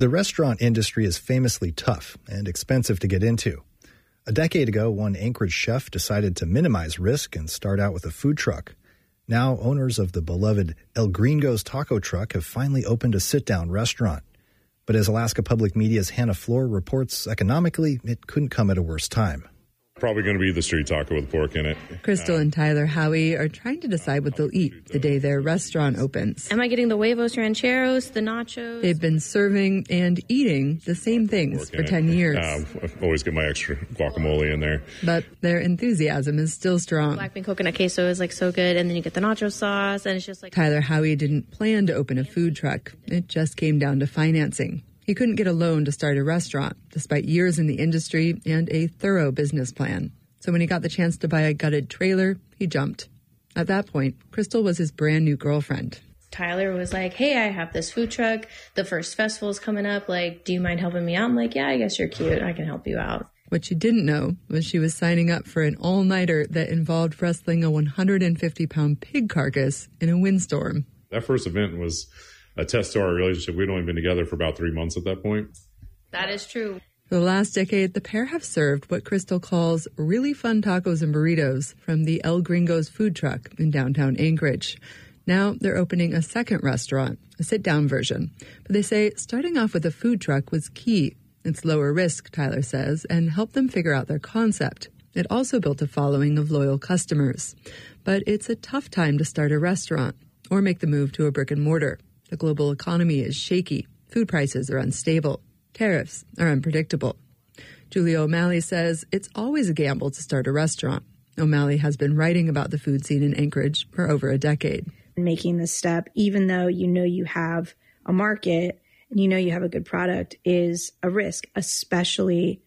The restaurant industry is famously tough and expensive to get into. A decade ago, one Anchorage chef decided to minimize risk and start out with a food truck. Now, owners of the beloved El Gringo's taco truck have finally opened a sit-down restaurant. But as Alaska Public Media's Hannah Floor reports, economically, it couldn't come at a worse time. Probably going to be the street taco with pork in it. Crystal and Tyler Howie are trying to decide what they'll eat the day their restaurant opens. Am I getting the huevos rancheros, the nachos? They've been serving and eating the same things for 10 years. I always get my extra guacamole in there. But their enthusiasm is still strong. Black bean coconut queso is like so good, and then you get the nacho sauce, and it's just like... Tyler Howie didn't plan to open a food truck. It just came down to financing. He couldn't get a loan to start a restaurant, despite years in the industry and a thorough business plan. So when he got the chance to buy a gutted trailer, he jumped. At that point, Crystal was his brand new girlfriend. Tyler was like, hey, I have this food truck. The first festival's coming up. Like, do you mind helping me out? I'm like, yeah, I guess you're cute. I can help you out. What she didn't know was she was signing up for an all-nighter that involved wrestling a 150-pound pig carcass in a windstorm. That first event was a test to our relationship. We'd only been together for about 3 months at that point. That is true. For the last decade, the pair have served what Crystal calls really fun tacos and burritos from the El Gringo's food truck in downtown Anchorage. Now they're opening a second restaurant, a sit-down version. But they say starting off with a food truck was key. It's lower risk, Tyler says, and helped them figure out their concept. It also built a following of loyal customers. But it's a tough time to start a restaurant or make the move to a brick and mortar. The global economy is shaky. Food prices are unstable. Tariffs are unpredictable. Julia O'Malley says it's always a gamble to start a restaurant. O'Malley has been writing about the food scene in Anchorage for over a decade. Making this step, even though you know you have a market and you know you have a good product, is a risk, especially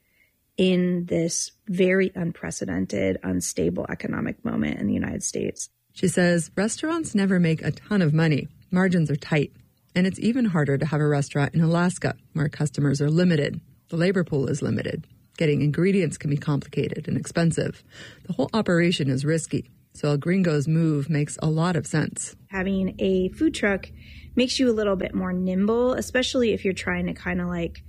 in this very unprecedented, unstable economic moment in the United States. She says restaurants never make a ton of money. Margins are tight. And it's even harder to have a restaurant in Alaska, where customers are limited. The labor pool is limited. Getting ingredients can be complicated and expensive. The whole operation is risky. So El Gringo's move makes a lot of sense. Having a food truck makes you a little bit more nimble, especially if you're trying to kind of like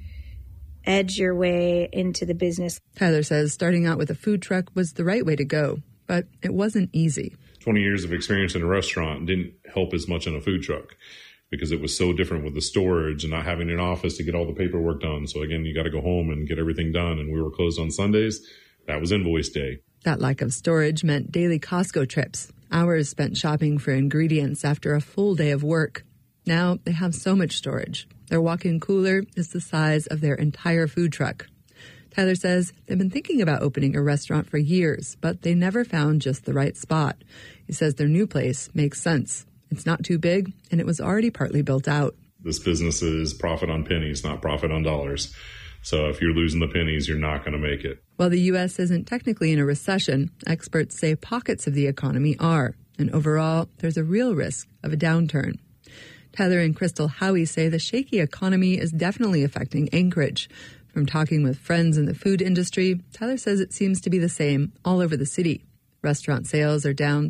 edge your way into the business. Tyler says starting out with a food truck was the right way to go, but it wasn't easy. 20 years of experience in a restaurant didn't help as much in a food truck, because it was so different with the storage and not having an office to get all the paperwork done. So again, you got to go home and get everything done. And we were closed on Sundays. That was invoice day. That lack of storage meant daily Costco trips, hours spent shopping for ingredients after a full day of work. Now they have so much storage. Their walk-in cooler is the size of their entire food truck. Tyler says they've been thinking about opening a restaurant for years, but they never found just the right spot. He says their new place makes sense. It's not too big, and it was already partly built out. This business is profit on pennies, not profit on dollars. So if you're losing the pennies, you're not going to make it. While the U.S. isn't technically in a recession, experts say pockets of the economy are. And overall, there's a real risk of a downturn. Tyler and Crystal Howie say the shaky economy is definitely affecting Anchorage. From talking with friends in the food industry, Tyler says it seems to be the same all over the city. Restaurant sales are down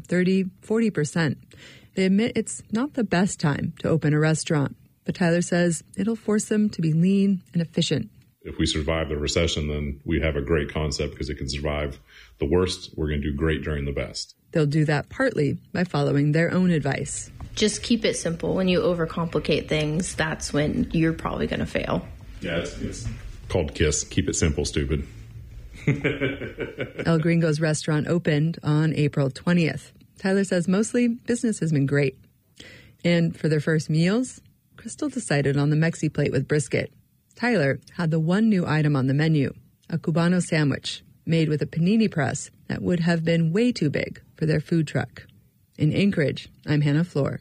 30-40%. They admit it's not the best time to open a restaurant, but Tyler says it'll force them to be lean and efficient. If we survive the recession, then we have a great concept because it can survive the worst. We're going to do great during the best. They'll do that partly by following their own advice. Just keep it simple. When you overcomplicate things, that's when you're probably going to fail. Yeah, it's called KISS. Keep it simple, stupid. El Gringo's restaurant opened on April 20th. Tyler says mostly business has been great. And for their first meals, Crystal decided on the Mexi plate with brisket. Tyler had the one new item on the menu, a Cubano sandwich made with a panini press that would have been way too big for their food truck. In Anchorage, I'm Hannah Floor.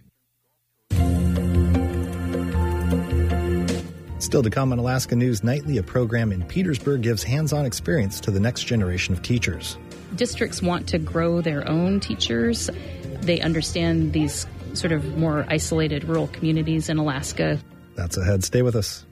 Still to come on Alaska News Nightly, a program in Petersburg gives hands-on experience to the next generation of teachers. Districts want to grow their own teachers. They understand these sort of more isolated rural communities in Alaska. That's ahead. Stay with us.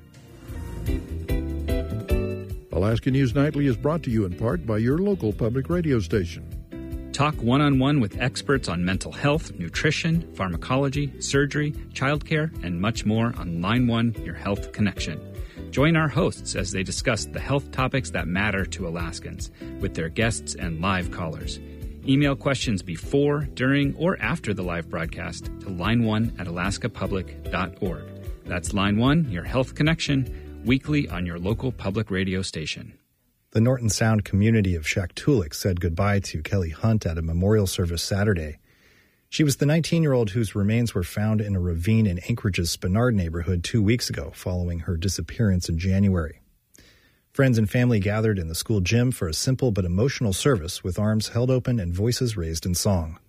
Alaska News Nightly is brought to you in part by your local public radio station. Talk one-on-one with experts on mental health, nutrition, pharmacology, surgery, childcare, and much more on Line 1, Your Health Connection. Join our hosts as they discuss the health topics that matter to Alaskans with their guests and live callers. Email questions before, during, or after the live broadcast to line1@alaskapublic.org. That's Line 1, your health connection, weekly on your local public radio station. The Norton Sound community of Shaktoolik said goodbye to Kelly Hunt at a memorial service Saturday. She was the 19-year-old whose remains were found in a ravine in Anchorage's Spenard neighborhood 2 weeks ago, following her disappearance in January. Friends and family gathered in the school gym for a simple but emotional service with arms held open and voices raised in song.